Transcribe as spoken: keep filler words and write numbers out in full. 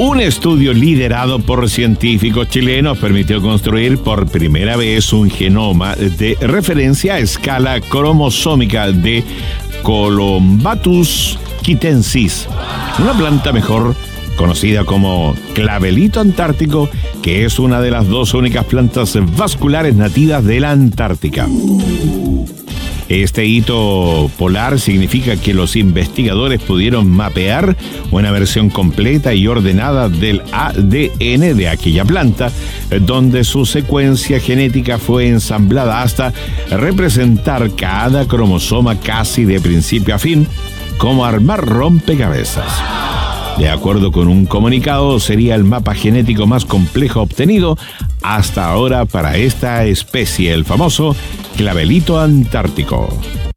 Un estudio liderado por científicos chilenos permitió construir por primera vez un genoma de referencia a escala cromosómica de Columbatus quitensis, una planta mejor conocida como clavelito antártico, que es una de las dos únicas plantas vasculares nativas de la Antártica. Este hito polar significa que los investigadores pudieron mapear una versión completa y ordenada del A D N de aquella planta, donde su secuencia genética fue ensamblada hasta representar cada cromosoma casi de principio a fin, como armar rompecabezas. De acuerdo con un comunicado, sería el mapa genético más complejo obtenido hasta ahora para esta especie, el famoso clavelito antártico.